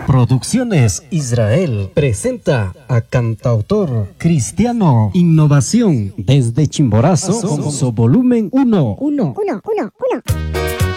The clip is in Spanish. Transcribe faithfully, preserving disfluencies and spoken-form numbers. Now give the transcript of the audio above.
Producciones Israel presenta a cantautor cristiano Innovación desde Chimborazo con su volumen uno. Uno, uno, uno, uno.